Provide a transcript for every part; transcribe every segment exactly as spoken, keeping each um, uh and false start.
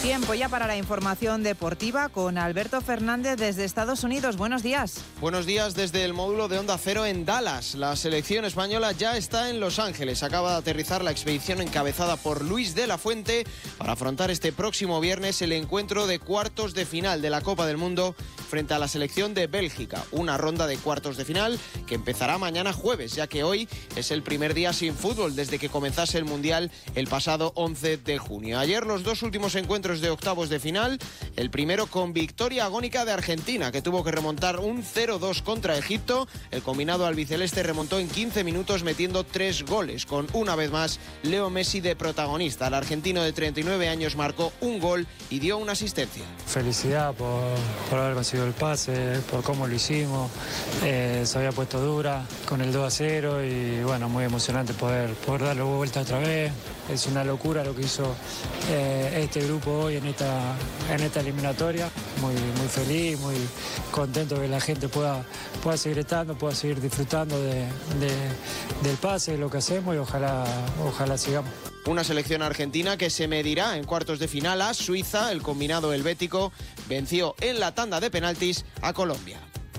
Tiempo ya para la información deportiva con Alberto Fernández desde Estados Unidos. Buenos días. Buenos días desde el módulo de Onda Cero en Dallas. La selección española ya está en Los Ángeles. Acaba de aterrizar la expedición encabezada por Luis de la Fuente para afrontar este próximo viernes el encuentro de cuartos de final de la Copa del Mundo frente a la selección de Bélgica. Una ronda de cuartos de final que empezará mañana jueves, ya que hoy es el primer día sin fútbol desde que comenzase el Mundial el pasado once de junio. Ayer los dos últimos encuentros de octavos de final, el primero con victoria agónica de Argentina, que tuvo que remontar un cero dos contra Egipto. El combinado albiceleste remontó en quince minutos metiendo tres goles, con una vez más Leo Messi de protagonista. El argentino de treinta y nueve años marcó un gol y dio una asistencia. Felicidad por, por haber conseguido el pase, por cómo lo hicimos. Eh, se había puesto dura con el dos a cero y bueno, muy emocionante poder, poder darle vuelta otra vez. Es una locura lo que hizo eh, este grupo hoy en esta, en esta eliminatoria. Muy, muy feliz, muy contento que la gente pueda, pueda seguir estando, pueda seguir disfrutando de, de, del pase, de lo que hacemos y ojalá, ojalá sigamos. Una selección argentina que se medirá en cuartos de final a Suiza. El combinado helvético venció en la tanda de penaltis a Colombia.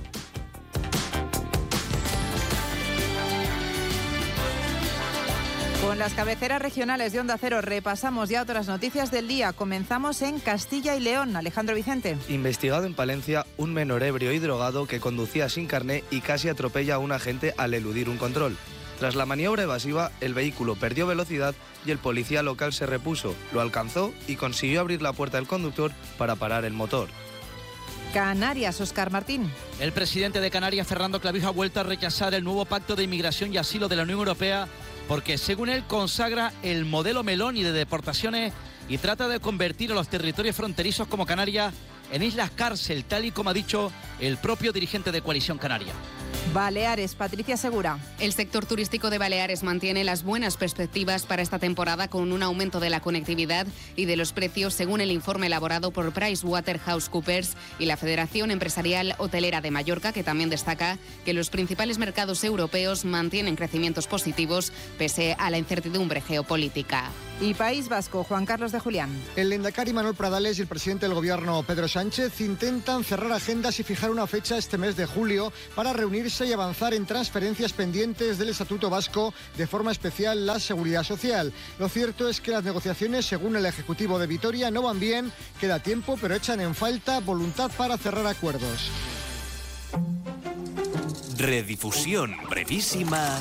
Con las cabeceras regionales de Onda Cero repasamos ya otras noticias del día. Comenzamos en Castilla y León. Alejandro Vicente. Investigado en Palencia un menor ebrio y drogado que conducía sin carné y casi atropella a un agente al eludir un control. Tras la maniobra evasiva, el vehículo perdió velocidad y el policía local se repuso, lo alcanzó y consiguió abrir la puerta del conductor para parar el motor. Canarias, Óscar Martín. El presidente de Canarias, Fernando Clavijo, ha vuelto a rechazar el nuevo pacto de inmigración y asilo de la Unión Europea porque, según él, consagra el modelo Meloni de deportaciones y trata de convertir a los territorios fronterizos como Canarias en islas cárcel, tal y como ha dicho el propio dirigente de Coalición Canaria. Baleares, Patricia Segura. El sector turístico de Baleares mantiene las buenas perspectivas para esta temporada con un aumento de la conectividad y de los precios según el informe elaborado por PricewaterhouseCoopers y la Federación Empresarial Hotelera de Mallorca, que también destaca que los principales mercados europeos mantienen crecimientos positivos pese a la incertidumbre geopolítica. Y País Vasco, Juan Carlos de Julián. El lehendakari Manuel Pradales y el presidente del gobierno Pedro Sánchez intentan cerrar agendas y fijar una fecha este mes de julio para reunirse y avanzar en transferencias pendientes del Estatuto Vasco, de forma especial la Seguridad Social. Lo cierto es que las negociaciones, según el Ejecutivo de Vitoria, no van bien, queda tiempo, pero echan en falta voluntad para cerrar acuerdos. Redifusión brevísima